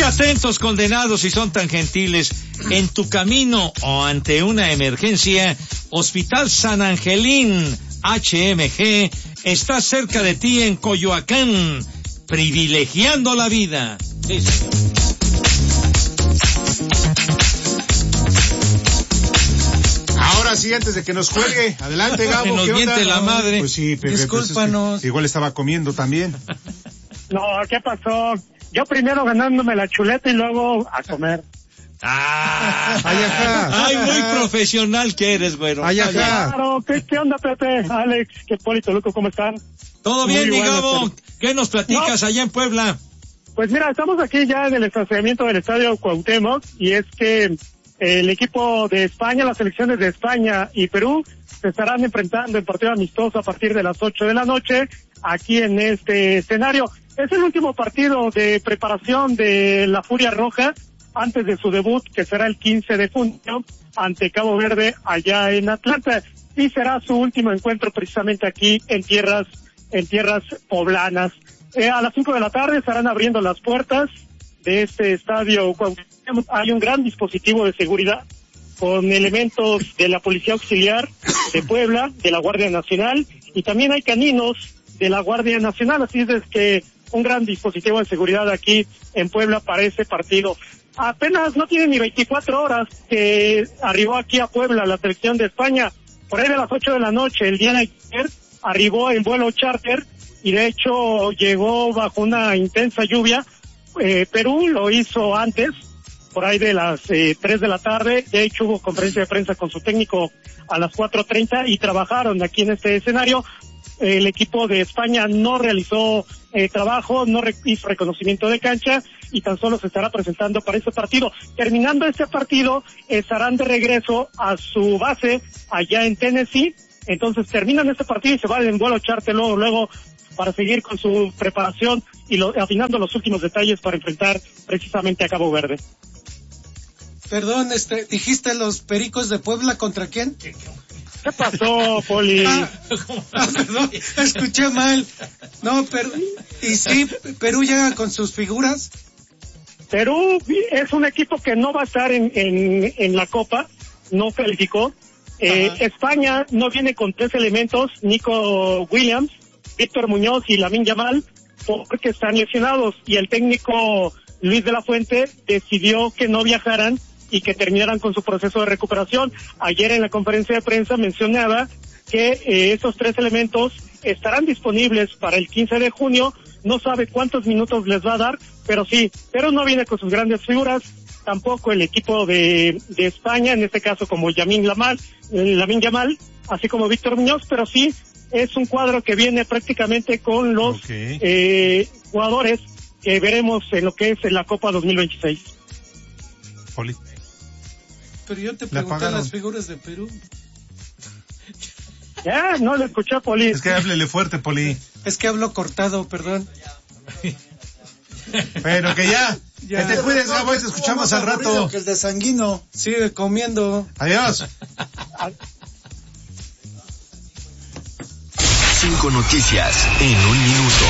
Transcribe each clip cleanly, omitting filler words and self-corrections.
atentos, condenados, si son tan gentiles. En tu camino o ante una emergencia, Hospital San Angelín HMG está cerca de ti en Coyoacán, privilegiando la vida. Sí, señor. Ahora sí, antes de que nos cuelgue, adelante, Gabo. Que nos ¿qué miente onda? la madre. Pues sí, pero discúlpanos. Pues igual estaba comiendo también. No, ¿qué pasó? Yo primero ganándome la chuleta y luego a comer. Ay, muy profesional que eres, güero. Claro, ¿qué onda, Pepe? Alex, ¿qué Polito Luco, cómo están? Todo bien, mi Muy buenas, Gabo. ¿Qué nos platicas allá en Puebla? Pues mira, estamos aquí ya en el estacionamiento del Estadio Cuauhtémoc, y es que el equipo de España, las selecciones de España y Perú, se estarán enfrentando en partido amistoso a partir de las 8 de la noche, aquí en este escenario. Es el último partido de preparación de la Furia Roja, antes de su debut, que será el 15 de junio, ante Cabo Verde, allá en Atlanta, y será su último encuentro precisamente aquí en tierras poblanas. A las 5 de la tarde estarán abriendo las puertas de este estadio. Hay un gran dispositivo de seguridad con elementos de la Policía Auxiliar de Puebla, de la Guardia Nacional, y también hay caninos de la Guardia Nacional, así es que un gran dispositivo de seguridad aquí en Puebla para ese partido. Apenas no tiene ni 24 horas que arribó aquí a Puebla la selección de España, por ahí de las 8 de la noche, el día de ayer, arribó en vuelo charter, y de hecho llegó bajo una intensa lluvia. Perú lo hizo antes, por ahí de las 3 de la tarde, de hecho hubo conferencia de prensa con su técnico a las 4:30 y trabajaron aquí en este escenario. El equipo de España no realizó trabajo, no hizo reconocimiento de cancha y tan solo se estará presentando para este partido. Terminando este partido, estarán de regreso a su base allá en Tennessee. Entonces terminan este partido y se van en vuelo charter luego para seguir con su preparación y afinando los últimos detalles para enfrentar precisamente a Cabo Verde. Perdón, dijiste los Pericos de Puebla, ¿contra quién? ¿Qué pasó, Poli? Perdón, escuché mal. No, ¿y sí, Perú llega con sus figuras? Perú es un equipo que no va a estar en la Copa, no calificó. España no viene con 3 elementos, Nico Williams, Víctor Muñoz y Lamine Yamal, porque están lesionados, y el técnico Luis de la Fuente decidió que no viajaran y que terminaran con su proceso de recuperación. Ayer en la conferencia de prensa mencionaba que estos 3 elementos estarán disponibles para el 15 de junio, no sabe cuántos minutos les va a dar, pero no viene con sus grandes figuras, tampoco el equipo de España, en este caso como Lamine Yamal, así como Víctor Muñoz, pero sí es un cuadro que viene prácticamente con los jugadores que veremos en lo que es la Copa 2026. Poli. Pero yo te pregunté las figuras de Perú. Ya, no le escuché a Poli. Es que háblele fuerte, Poli. Es que hablo cortado, perdón. Pero que ya. Que te cuides, Gabo, y te escuchamos al rato. Que el de Sanguino. Sigue comiendo. Adiós. 5 noticias en un minuto.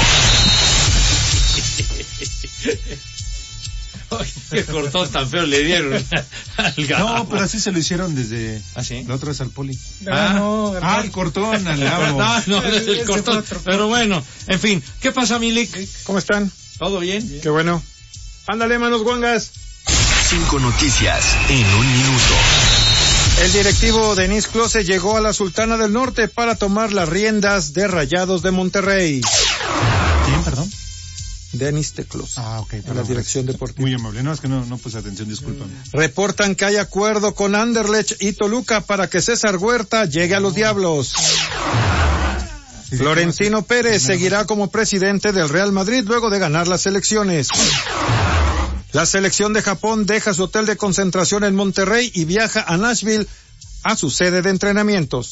Ay, qué cortón tan feo le dieron al Gabo. No, pero así se lo hicieron desde la otra vez al Poli. El cortón al Gabo. No, es el cortón. Pero bueno, en fin, ¿qué pasa, Milik? ¿Cómo están? ¿Todo bien? Qué bueno. Ándale, manos guangas. 5 noticias en un minuto. El directivo Denis Close llegó a la Sultana del Norte para tomar las riendas de Rayados de Monterrey. ¿Quién, perdón? Denis Close. Ok. En la dirección deportiva. Muy amable. No, es que no puse atención, discúlpame. Reportan que hay acuerdo con Anderlecht y Toluca para que César Huerta llegue a los Diablos. Florentino Pérez seguirá como presidente del Real Madrid luego de ganar las elecciones. La selección de Japón deja su hotel de concentración en Monterrey y viaja a Nashville a su sede de entrenamientos.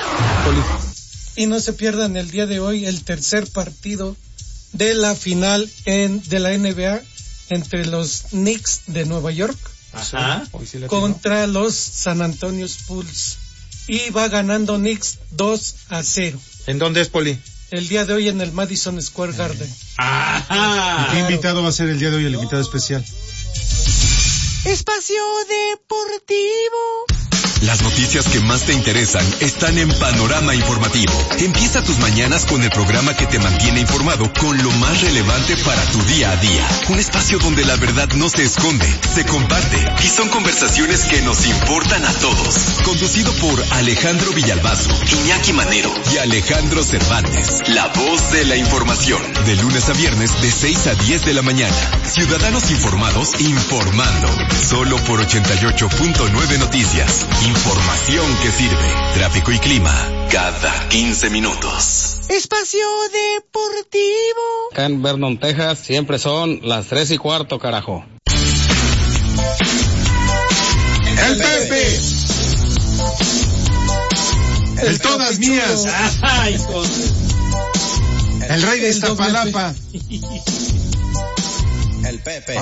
Y no se pierdan el día de hoy el tercer partido de la final de la NBA entre los Knicks de Nueva York contra los San Antonio Spurs. Y va ganando Knicks 2-0. ¿En dónde es, Poli? El día de hoy en el Madison Square Garden. ¿Qué invitado va a ser el día de hoy, el invitado especial? Espacio Deportivo. Las noticias que más te interesan están en Panorama Informativo. Empieza tus mañanas con el programa que te mantiene informado con lo más relevante para tu día a día. Un espacio donde la verdad no se esconde, se comparte y son conversaciones que nos importan a todos. Conducido por Alejandro Villalbazo, Iñaki Manero y Alejandro Cervantes. La voz de la información. De lunes a viernes de 6 a 10 de la mañana. Ciudadanos informados informando. Solo por 88.9 Noticias. Información que sirve. Tráfico y clima cada 15 minutos. Espacio Deportivo. Acá en Vernon, Texas, siempre son las 3:15, carajo. El Pepe. El todas mías. Ay, el rey de Iztapalapa. El Pepe.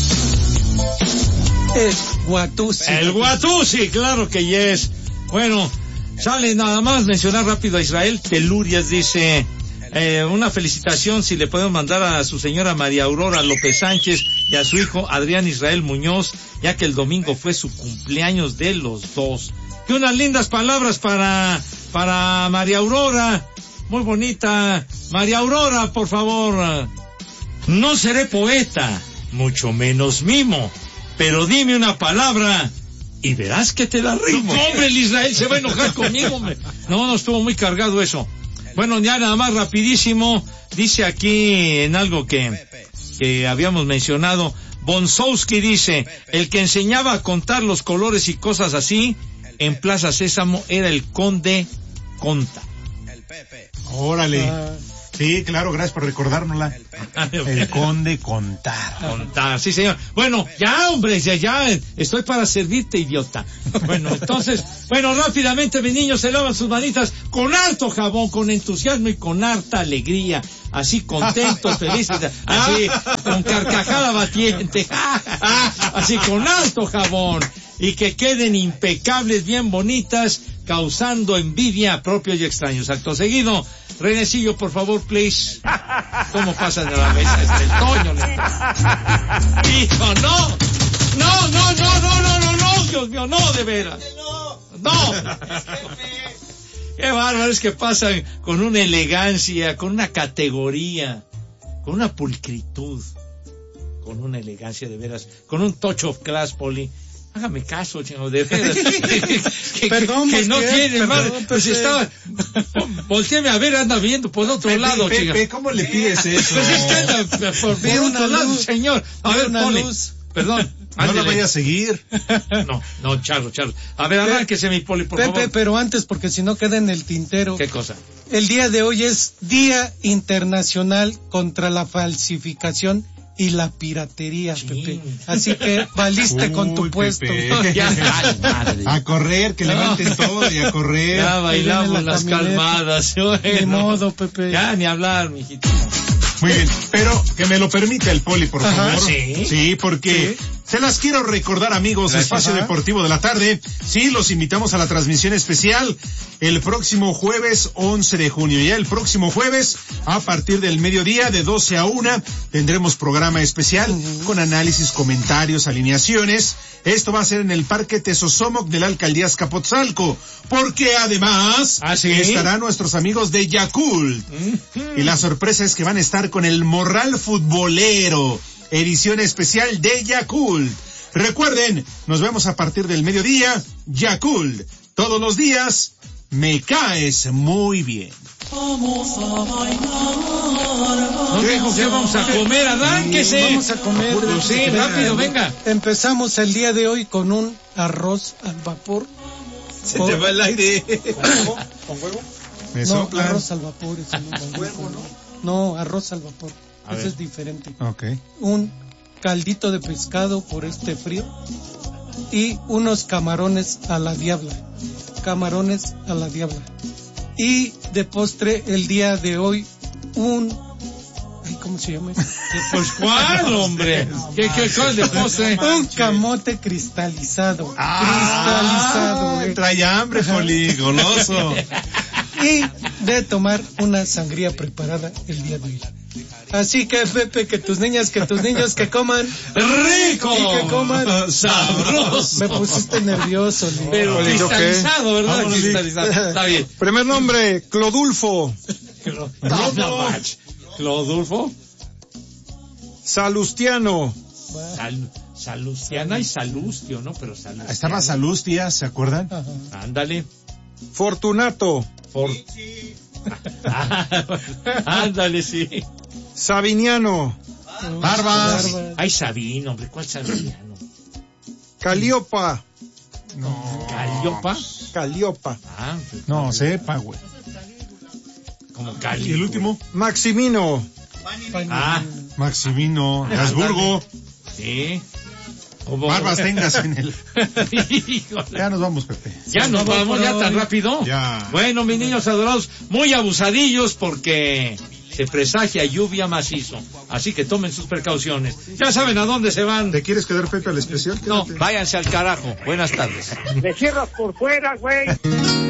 El Guatusi. El Guatusi, claro que yes. Bueno, sale nada más mencionar rápido a Israel Telurias, dice, una felicitación si le podemos mandar a su señora María Aurora López Sánchez y a su hijo Adrián Israel Muñoz, ya que el domingo fue su cumpleaños de los dos. Que unas lindas palabras para María Aurora, muy bonita. María Aurora, por favor, no seré poeta, mucho menos mimo, pero dime una palabra y verás que te la rimo. No, hombre, el Israel se va a enojar conmigo, hombre. No, estuvo muy cargado eso. Bueno, ya nada más rapidísimo, dice aquí en algo que habíamos mencionado, Bonsowski dice, el que enseñaba a contar los colores y cosas así, en Plaza Sésamo era el Conde Conta. El Pepe. Órale. Sí, claro, gracias por recordárnosla. El Conde Contar, sí señor. Bueno, ya hombre, ya estoy para servirte, idiota. Bueno, entonces, rápidamente mis niños se lavan sus manitas con harto jabón, con entusiasmo y con harta alegría. Así contentos, felices, así, con carcajada batiente, así con alto jabón. Y que queden impecables, bien bonitas, causando envidia a propios y extraños. Acto seguido, Renecillo, por favor, please. ¿Cómo pasan de la mesa? El Toño. Hijo, no, Dios mío, no, de veras. No. Qué bárbaros que pasan con una elegancia, con una categoría, con una pulcritud, con una elegancia de veras, con un touch of class, Poli. Hágame caso, chino, de veras. Perdón, que no tiene, hermano. Pues Pepe. estaba, volteame a ver, anda viendo por otro lado, chica. Pepe, ¿cómo le pides eso? Pues es que anda por otro lado, señor. A ver, Poli. Perdón. No la vaya a seguir. No, Charlo. A ver, arránquese mi Poli, por Pepe, favor. pero antes, porque si no queda en el tintero. ¿Qué cosa? El día de hoy es Día Internacional contra la Falsificación y la Piratería, Pepe. Así que valiste con tu puesto. A correr, que levanten todo y a correr. Ya bailamos las calmadas. Ni modo, Pepe. Ya ni hablar, mijito. Muy bien, pero que me lo permita el Poli, por favor. Ajá, ¿sí? Sí, porque se las quiero recordar, amigos. Gracias. Espacio Deportivo de la tarde. Sí, los invitamos a la transmisión especial el próximo jueves 11 de junio. Ya el próximo jueves, a partir del mediodía, de 12 a 1, tendremos programa especial con análisis, comentarios, alineaciones. Esto va a ser en el Parque Tesosomoc de la Alcaldía Azcapotzalco, porque además estarán nuestros amigos de Yakult. Y la sorpresa es que van a estar con el Morral Futbolero, edición especial de Yakult. Recuerden, nos vemos a partir del mediodía. Yakult, todos los días me caes muy bien. No dijo que vamos a comer, arránquese. Vamos a comer. Sí, rápido, venga. Empezamos el día de hoy con un arroz al vapor. Se te va el aire. ¿Con huevo? No, arroz al vapor. ¿Con huevo, no? No, arroz al vapor. Eso es diferente. Okay. Un caldito de pescado por este frío y unos camarones a la diabla. Y de postre el día de hoy ¿cómo se llama? Pues ¿cuál, hombre? ¿Qué de postre? Un camote cristalizado. Cristalizado. Trae hambre, Poli, goloso. Y de tomar una sangría preparada el día de hoy. Así que, Pepe, que tus niñas, que tus niños que coman rico y que coman sabroso. Me pusiste nervioso, Lili. Pero cristalizado, ¿verdad? Cristalizado. Está bien. Primer nombre, Clodulfo. Clodulfo. Salustiano. Salustiana y Salustio, ¿no? Pero Salustiano. Estaba Salustia, ¿se acuerdan? Ajá. Ándale. Fortunato. Ándale, sí. Sabiniano. Barbas. Ay, Sabino, hombre, ¿cuál Sabiniano? Caliopa. No. ¿Caliopa? Ah, No, sepa, güey. como Cali. ¿Y el último? Maximino. Maximino. Habsburgo. Sí. Barbas tengas en el... Híjole. Ya nos vamos, Pepe. Ya nos vamos, ya tan rápido. Ya. Bueno, mis niños adorados, muy abusadillos porque se presagia lluvia macizo. Así que tomen sus precauciones. Ya saben a dónde se van. ¿Te quieres quedar, Pepe, al especial? No, Quédate. váyanse al carajo. Buenas tardes. Me cierras por fuera, güey.